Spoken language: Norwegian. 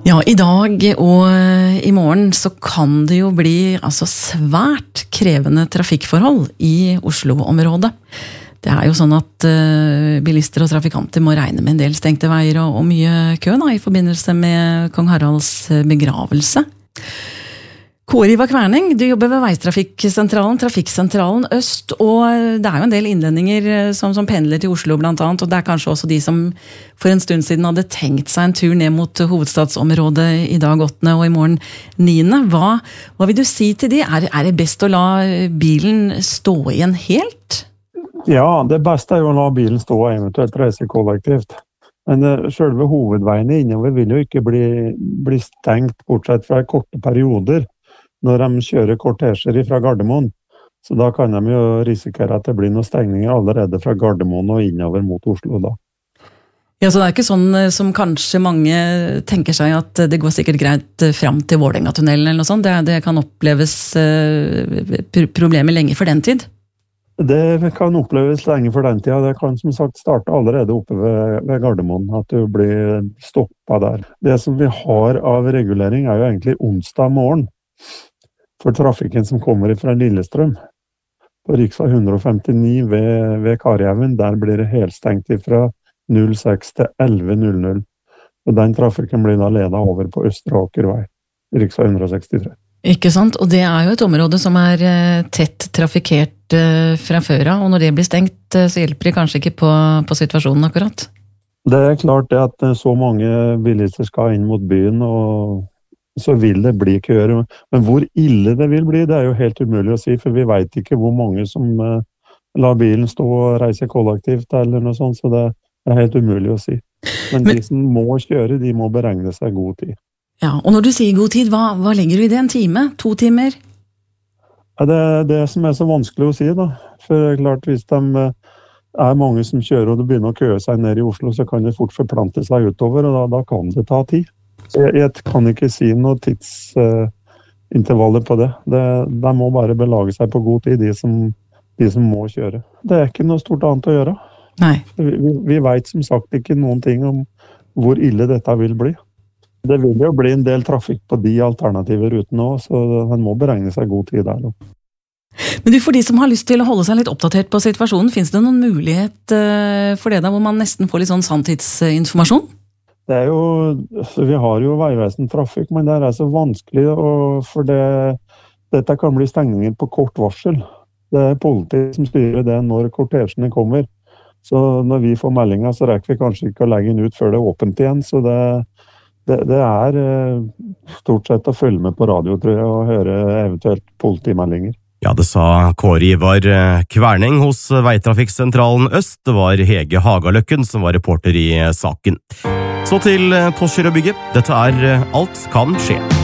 Ja, i dag og i morgen så kan det jo bli svært krevende trafikkforhold i Oslo-området. Det jo sånn at bilister og trafikanter må regne med en del stengte veier og mye kø i forbindelse med Kong Haralds begravelse. Kåre Ivar Kverning, du jobber ved Veitrafikksentralen, Trafikksentralen Øst, og det jo en del innlendinger som pendler til Oslo blant annet, og det kanskje også de som for en stund siden hadde tenkt seg en tur ned mot hovedstadsområdet i dag 8. og i morgen 9. Hva vil du si til de? Det best å la bilen stå igjen helt? Ja, det beste jo å la bilen stå og eventuelt reise kollektivt. Men selve hovedveiene innover vil jo ikke bli stengt bortsett fra korte perioder når de kjører kortesjer fra Gardermoen. Så da kan de jo risikere at det blir noen stengninger allerede fra Gardermoen og innover mot Oslo da. Ja, så det ikke sånn som kanskje mange tenker seg at det går sikkert greit fram til Vålerenga-tunnelen eller noe sånt. Det kan oppleves problemer lenge for den tid? Det kan oppleves lenge for den tida. Det kan som sagt starte allerede oppe ved Gardermoen, at du blir stoppet der. Det som vi har av regulering jo egentlig onsdag morgen for trafikken som kommer fra Lillestrøm. På riksvei 159 ved Karihaugen, der blir det helstengt fra 06 til 11.00. Og den trafikken blir da ledet over på Østre Åkervei, riksvei 163. Ikke sant? Og det jo et område som tett trafikkert fra før av, og når det blir stengt, så hjelper det kanskje ikke på situasjonen akkurat? Det klart det at så mange bilister skal inn mot byen, og så vil det bli køer. Men hvor ille det vil bli, det jo helt umulig å si, for vi vet ikke hvor mange som lar bilen stå og reise kollektivt eller noe sånt, så det helt umulig å si. Men de som må kjøre, de må beregne seg god tid. Ja, og når du sier god tid, hva legger du i det? 1 time? 2 timer? Ja, det som så vanskelig å si da. For klart, hvis de mange som kjører og det begynner å køe seg ned i Oslo, så kan det fort forplante seg utover, og da kan det ta tid. Jeg kan ikke si noe tidsintervaller på det. De må bare belage seg på god tid, de som må kjøre. Det ikke noe stort annet å gjøre. Nei. Vi vet som sagt ikke noen ting om hvor ille dette vil bli. Det vil jo bli en del trafikk på de alternative rutene også, så han må beregne seg god tid der. Men for de som har lyst til å holde seg litt oppdatert på situasjonen, finnes det noen mulighet for det da, hvor man nesten får litt sånn sanntidsinformasjon? Vi har jo Veivesen trafikk, men det så vanskelig, for dette kan bli stengninger på kort varsel. Det politiet som styrer det når kortesjene kommer. Så når vi får meldinger, så rekker vi kanskje ikke å legge den ut før det åpent igjen, så det stort sett å følge med på radio, tror jeg, og høre eventuelt politimeldinger. Ja, det sa Kåre Ivar Kverning hos Veitrafikksentralen Øst. Det var Hege Hagaløkken som var reporter i saken. Så til Postgirobygget. Dette Alt kan skje.